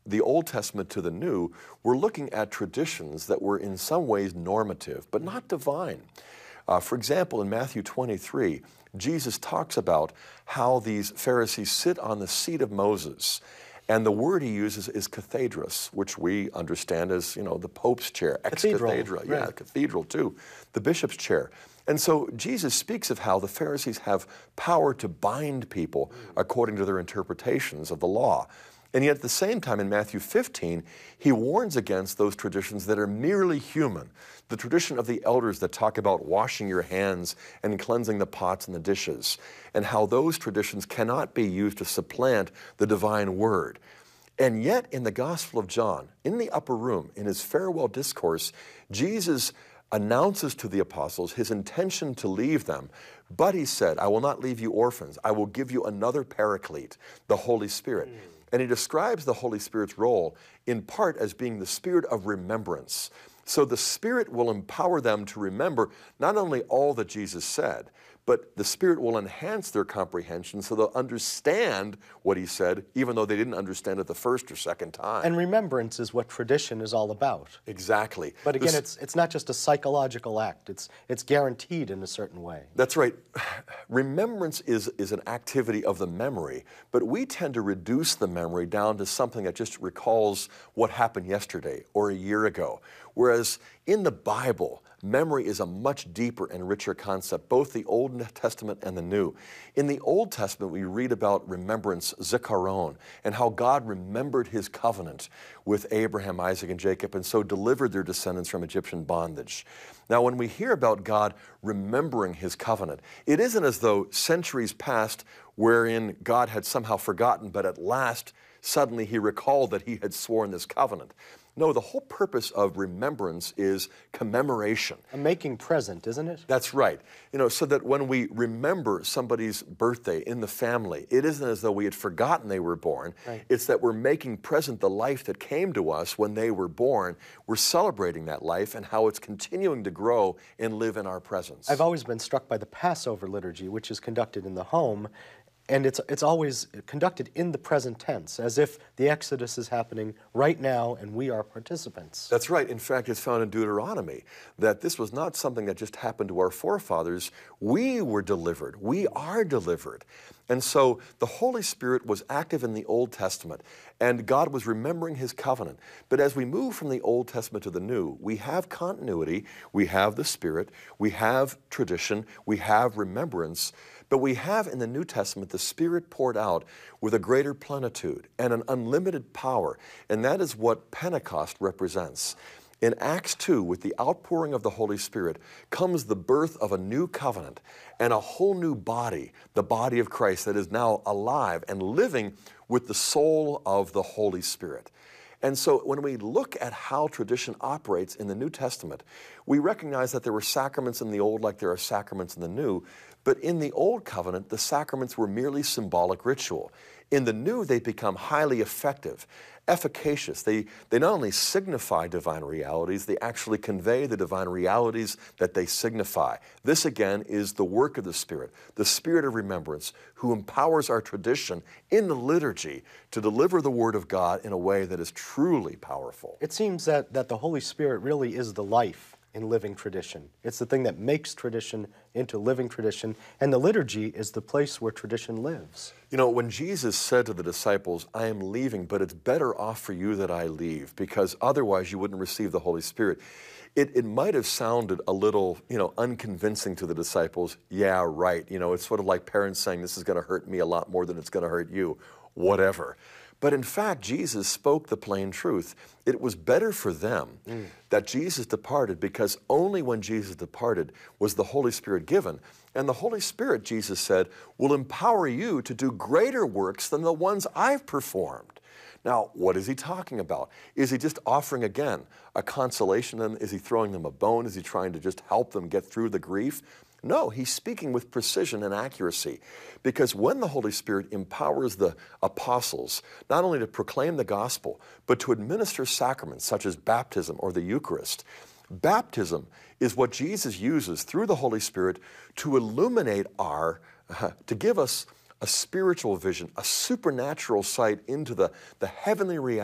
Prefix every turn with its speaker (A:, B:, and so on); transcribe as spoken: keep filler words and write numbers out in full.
A: the Old Testament to the New, we're looking at traditions that were in some ways normative, but not divine. Uh, for example, in Matthew twenty-three, Jesus talks about how these Pharisees sit on the seat of Moses. And the word he uses is cathedros, which we understand as, you know, the Pope's chair, ex cathedra,
B: right.
A: yeah, cathedral too, the bishop's chair. And so Jesus speaks of how the Pharisees have power to bind people according to their interpretations of the law. And yet at the same time in Matthew fifteen, he warns against those traditions that are merely human. The tradition of the elders that talk about washing your hands and cleansing the pots and the dishes, and how those traditions cannot be used to supplant the divine word. And yet in the Gospel of John, in the upper room, in his farewell discourse, Jesus announces to the apostles his intention to leave them, but he said, I will not leave you orphans. I will give you another paraclete, the Holy Spirit. Mm. And he describes the Holy Spirit's role in part as being the spirit of remembrance. So the Spirit will empower them to remember not only all that Jesus said, but the Spirit will enhance their comprehension so they'll understand what he said, even though they didn't understand it the first or second time.
B: And remembrance is what tradition is all about.
A: Exactly.
B: But again,
A: this,
B: it's, it's not just a psychological act. It's, it's guaranteed in a certain way.
A: That's right. Remembrance is, is an activity of the memory, but we tend to reduce the memory down to something that just recalls what happened yesterday or a year ago. Whereas in the Bible, memory is a much deeper and richer concept, both the Old Testament and the New. In the Old Testament, we read about remembrance, zikaron, and how God remembered his covenant with Abraham, Isaac, and Jacob, and so delivered their descendants from Egyptian bondage. Now, when we hear about God remembering his covenant, it isn't as though centuries passed wherein God had somehow forgotten, but at last, suddenly he recalled that he had sworn this covenant. No, the whole purpose of remembrance is commemoration.
B: A making present, isn't it?
A: That's right. You know, so that when we remember somebody's birthday in the family, it isn't as though we had forgotten they were born.
B: Right.
A: It's that we're making present the life that came to us when they were born. We're celebrating that life and how it's continuing to grow and live in our presence.
B: I've always been struck by the Passover liturgy, which is conducted in the home. And it's, it's always conducted in the present tense, as if the Exodus is happening right now and we are participants.
A: That's right. In fact, it's found in Deuteronomy that this was not something that just happened to our forefathers. We were delivered. We are delivered. And so the Holy Spirit was active in the Old Testament, and God was remembering his covenant. But as we move from the Old Testament to the New, we have continuity, we have the Spirit, we have tradition, we have remembrance. But we have in the New Testament the Spirit poured out with a greater plenitude and an unlimited power, and that is what Pentecost represents. In Acts two, with the outpouring of the Holy Spirit, comes the birth of a new covenant and a whole new body, the body of Christ that is now alive and living with the soul of the Holy Spirit. And so when we look at how tradition operates in the New Testament, we recognize that there were sacraments in the Old like there are sacraments in the New, but in the Old Covenant, the sacraments were merely symbolic ritual. In the New, they become highly effective, efficacious. They, they not only signify divine realities, they actually convey the divine realities that they signify. This, again, is the work of the Spirit, the Spirit of remembrance, who empowers our tradition in the liturgy to deliver the Word of God in a way that is truly powerful.
B: It seems that, that the Holy Spirit really is the life in living tradition. It's the thing that makes tradition into living tradition, and the liturgy is the place where tradition lives.
A: You know, when Jesus said to the disciples, I am leaving, but it's better off for you that I leave, because otherwise you wouldn't receive the Holy Spirit, it, it might have sounded a little, you know, unconvincing to the disciples. Yeah, right. You know, it's sort of like parents saying, this is going to hurt me a lot more than it's going to hurt you, whatever. But in fact, Jesus spoke the plain truth. It was better for them mm. that Jesus departed, because only when Jesus departed was the Holy Spirit given. And the Holy Spirit, Jesus said, will empower you to do greater works than the ones I've performed. Now, what is he talking about? Is he just offering, again, a consolation to them? Is he throwing them a bone? Is he trying to just help them get through the grief? No, he's speaking with precision and accuracy, because when the Holy Spirit empowers the apostles not only to proclaim the gospel, but to administer sacraments such as baptism or the Eucharist, baptism is what Jesus uses through the Holy Spirit to illuminate our, uh, to give us a spiritual vision, a supernatural sight into the, the heavenly reality